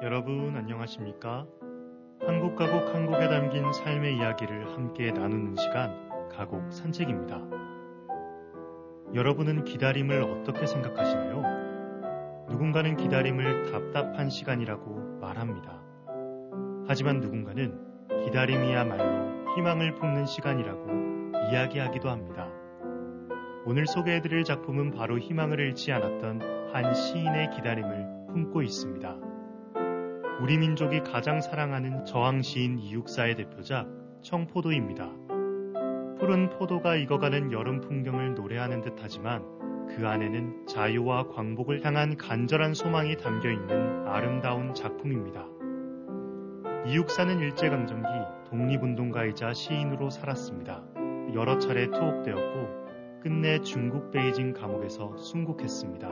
여러분 안녕하십니까? 한국 가곡 한 곡에 담긴 삶의 이야기를 함께 나누는 시간, 가곡 산책입니다. 여러분은 기다림을 어떻게 생각하시나요? 누군가는 기다림을 답답한 시간이라고 말합니다. 하지만 누군가는 기다림이야말로 희망을 품는 시간이라고 이야기하기도 합니다. 오늘 소개해드릴 작품은 바로 희망을 잃지 않았던 한 시인의 기다림을 품고 있습니다. 우리 민족이 가장 사랑하는 저항시인 이육사의 대표작 청포도입니다. 푸른 포도가 익어가는 여름 풍경을 노래하는 듯하지만 그 안에는 자유와 광복을 향한 간절한 소망이 담겨있는 아름다운 작품입니다. 이육사는 일제강점기 독립운동가이자 시인으로 살았습니다. 여러 차례 투옥되었고 끝내 중국 베이징 감옥에서 순국했습니다.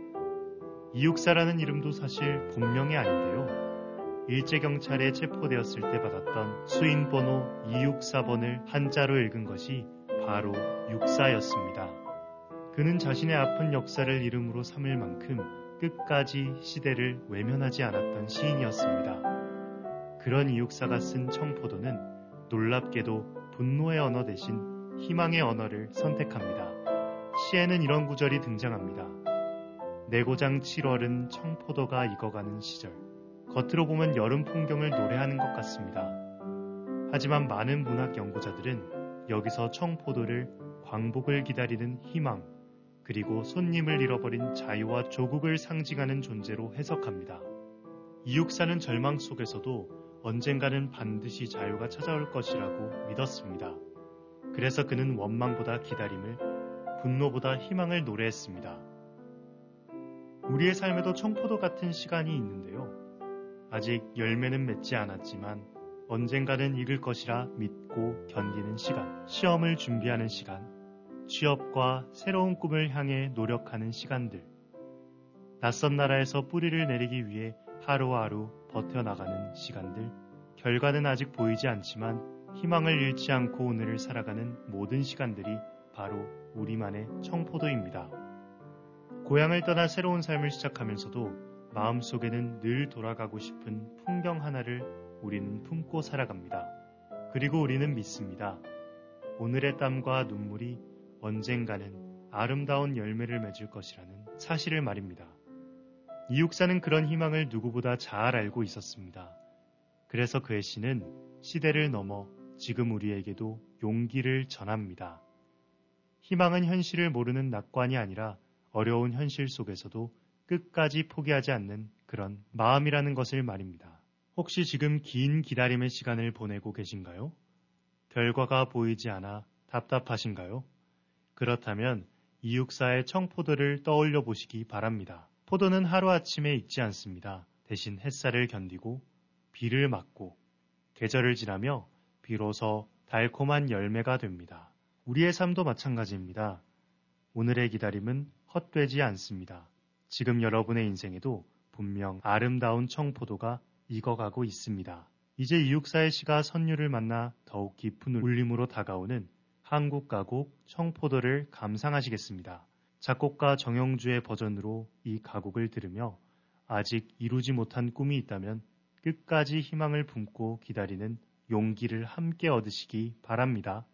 이육사라는 이름도 사실 본명이 아닌데요. 일제경찰에 체포되었을 때 받았던 수인번호 264번을 한자로 읽은 것이 바로 육사였습니다. 그는 자신의 아픈 역사를 이름으로 삼을 만큼 끝까지 시대를 외면하지 않았던 시인이었습니다. 그런 이육사가 쓴 청포도는 놀랍게도 분노의 언어 대신 희망의 언어를 선택합니다. 시에는 이런 구절이 등장합니다. 내고장 7월은 청포도가 익어가는 시절. 겉으로 보면 여름 풍경을 노래하는 것 같습니다. 하지만 많은 문학 연구자들은 여기서 청포도를 광복을 기다리는 희망, 그리고 손님을 잃어버린 자유와 조국을 상징하는 존재로 해석합니다. 이육사는 절망 속에서도 언젠가는 반드시 자유가 찾아올 것이라고 믿었습니다. 그래서 그는 원망보다 기다림을, 분노보다 희망을 노래했습니다. 우리의 삶에도 청포도 같은 시간이 있는데요. 아직 열매는 맺지 않았지만 언젠가는 익을 것이라 믿고 견디는 시간, 시험을 준비하는 시간, 취업과 새로운 꿈을 향해 노력하는 시간들, 낯선 나라에서 뿌리를 내리기 위해 하루하루 버텨나가는 시간들, 결과는 아직 보이지 않지만 희망을 잃지 않고 오늘을 살아가는 모든 시간들이 바로 우리만의 청포도입니다. 고향을 떠나 새로운 삶을 시작하면서도 마음속에는 늘 돌아가고 싶은 풍경 하나를 우리는 품고 살아갑니다. 그리고 우리는 믿습니다. 오늘의 땀과 눈물이 언젠가는 아름다운 열매를 맺을 것이라는 사실을 말입니다. 이육사는 그런 희망을 누구보다 잘 알고 있었습니다. 그래서 그의 시는 시대를 넘어 지금 우리에게도 용기를 전합니다. 희망은 현실을 모르는 낙관이 아니라 어려운 현실 속에서도 끝까지 포기하지 않는 그런 마음이라는 것을 말입니다. 혹시 지금 긴 기다림의 시간을 보내고 계신가요? 결과가 보이지 않아 답답하신가요? 그렇다면 이육사의 청포도를 떠올려 보시기 바랍니다. 포도는 하루아침에 익지 않습니다. 대신 햇살을 견디고 비를 맞고 계절을 지나며 비로소 달콤한 열매가 됩니다. 우리의 삶도 마찬가지입니다. 오늘의 기다림은 헛되지 않습니다. 지금 여러분의 인생에도 분명 아름다운 청포도가 익어가고 있습니다. 이제 이육사의 시가 선율을 만나 더욱 깊은 울림으로 다가오는 한국 가곡 청포도를 감상하시겠습니다. 작곡가 정영주의 버전으로 이 가곡을 들으며 아직 이루지 못한 꿈이 있다면 끝까지 희망을 품고 기다리는 용기를 함께 얻으시기 바랍니다.